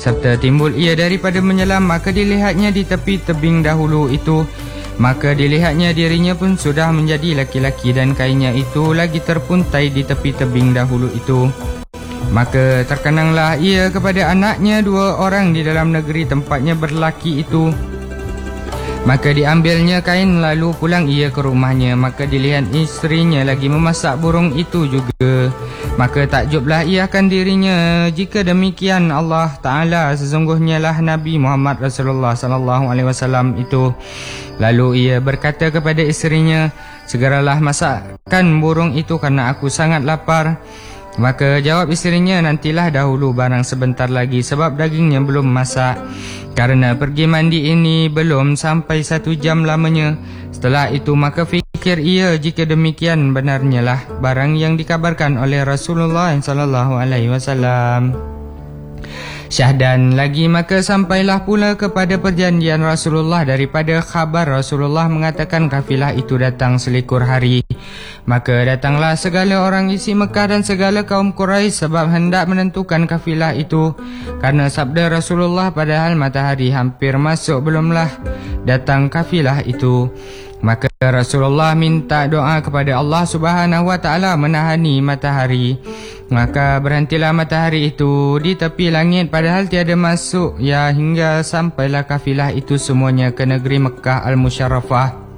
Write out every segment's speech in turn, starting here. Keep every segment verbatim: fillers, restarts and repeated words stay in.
serta timbul ia daripada menyelam, maka dilihatnya di tepi tebing dahulu itu. Maka dilihatnya dirinya pun sudah menjadi laki-laki dan kainnya itu lagi terpuntai di tepi tebing dahulu itu. Maka terkenanglah ia kepada anaknya dua orang di dalam negeri tempatnya berlaki itu. Maka diambilnya kain lalu pulang ia ke rumahnya. Maka dilihat isterinya lagi memasak burung itu juga. Maka takjublah ia akan dirinya. Jika demikian Allah Ta'ala sesungguhnya lah Nabi Muhammad Rasulullah Sallallahu Alaihi Wasallam itu. Lalu ia berkata kepada isterinya, segeralah masakkan burung itu karena aku sangat lapar. Maka jawab isterinya, nantilah dahulu barang sebentar lagi sebab dagingnya belum masak. Karena pergi mandi ini belum sampai satu jam lamanya. Setelah itu maka fikir ia, jika demikian benarnya lah barang yang dikabarkan oleh Rasulullah Sallallahu Alaihi Wasallam. Syahdan lagi maka sampailah pula kepada perjanjian Rasulullah daripada khabar Rasulullah mengatakan kafilah itu datang selikur hari. Maka datanglah segala orang isi Mekah dan segala kaum Quraisy sebab hendak menentukan kafilah itu. Karena sabda Rasulullah, padahal matahari hampir masuk belumlah datang kafilah itu. Maka Rasulullah minta doa kepada Allah Subhanahu wa taala menahani matahari. Maka berhentilah matahari itu di tepi langit padahal tiada masuk ya hingga sampailah kafilah itu semuanya ke negeri Mekah Al-Musyarrafah.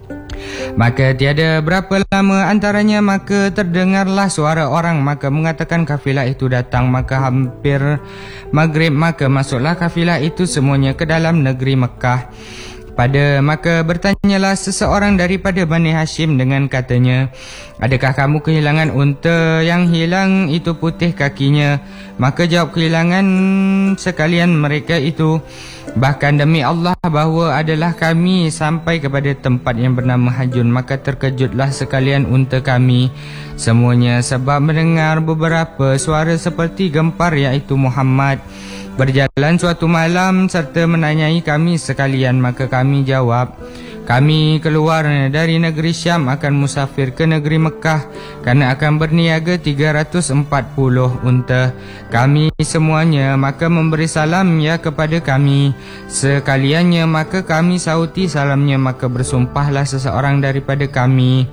Maka tiada berapa lama antaranya maka terdengarlah suara orang, maka mengatakan kafilah itu datang. Maka hampir maghrib maka masuklah kafilah itu semuanya ke dalam negeri Mekah. Pada maka bertanyalah seseorang daripada Bani Hashim dengan katanya, adakah kamu kehilangan unta yang hilang itu putih kakinya? Maka jawab kehilangan sekalian mereka itu. Bahkan demi Allah bahawa adalah kami sampai kepada tempat yang bernama Hajun. Maka terkejutlah sekalian unta kami semuanya sebab mendengar beberapa suara seperti gempar, iaitu Muhammad berjalan suatu malam serta menanyai kami sekalian. Maka kami jawab, kami keluar dari negeri Syam akan musafir ke negeri Mekah kerana akan berniaga tiga ratus empat puluh unta kami semuanya. Maka memberi salam ya kepada kami sekaliannya. Maka kami sauti salamnya. Maka bersumpahlah seseorang daripada kami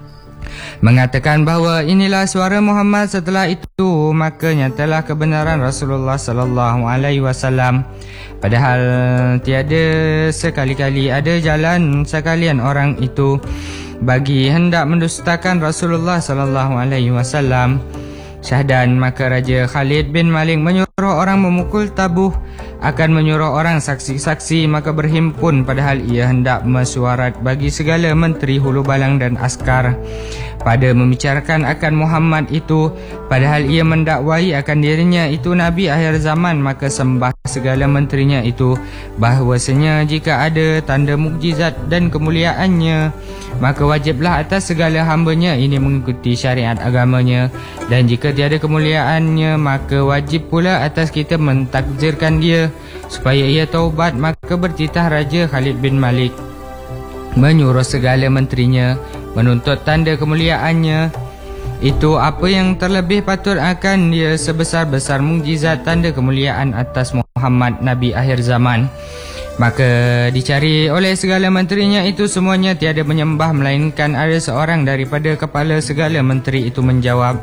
mengatakan bahawa inilah suara Muhammad. Setelah itu maka nyatalah kebenaran Rasulullah sallallahu alaihi wasallam. Padahal tiada sekali-kali ada jalan sekalian orang itu bagi hendak mendustakan Rasulullah sallallahu alaihi wasallam. Syahdan maka Raja Khalid bin Malik menyuruh orang memukul tabuh, akan menyuruh orang saksi-saksi. Maka berhimpun padahal ia hendak mesyuarat bagi segala menteri hulu balang dan askar pada membicarakan akan Muhammad itu. Padahal ia mendakwai akan dirinya itu Nabi akhir zaman. Maka sembah segala menterinya itu bahawasanya jika ada tanda mukjizat dan kemuliaannya, maka wajiblah atas segala hambanya ini mengikuti syariat agamanya. Dan jika tiada kemuliaannya, maka wajib pula atas kita mentakzirkan dia supaya ia taubat. Maka bertitah Raja Khalid bin Malik menyuruh segala menterinya menuntut tanda kemuliaannya itu apa yang terlebih patut akan dia sebesar-besar mukjizat tanda kemuliaan atas Muhammad Nabi akhir zaman. Maka dicari oleh segala menterinya itu semuanya, tiada menyembah melainkan ada seorang daripada kepala segala menteri itu menjawab,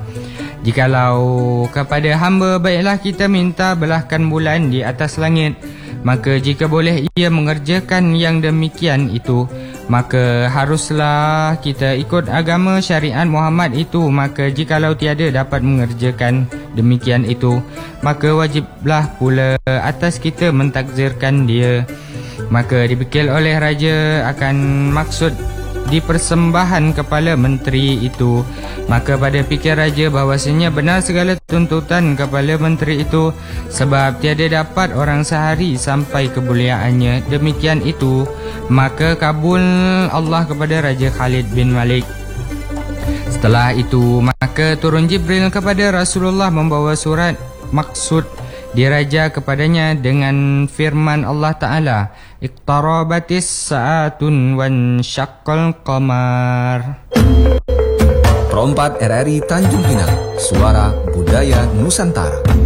jikalau kepada hamba baiklah kita minta belahkan bulan di atas langit. Maka jika boleh ia mengerjakan yang demikian itu, maka haruslah kita ikut agama syariat Muhammad itu. Maka jikalau tiada dapat mengerjakan demikian itu, maka wajiblah pula atas kita mentakzirkan dia. Maka dibekil oleh raja akan maksud di persembahan kepala menteri itu. Maka pada fikir raja bahawasanya benar segala tuntutan kepala menteri itu, sebab tiada dapat orang sehari sampai kemuliaannya. Demikian itu maka kabul Allah kepada Raja Khalid bin Malik. Setelah itu maka turun Jibril kepada Rasulullah membawa surat maksud diraja kepadanya dengan firman Allah Ta'ala, iqtarabatis sa'atun wan syaqqal qamar. Perompat R R I Tanjung Pinang, suara budaya Nusantara.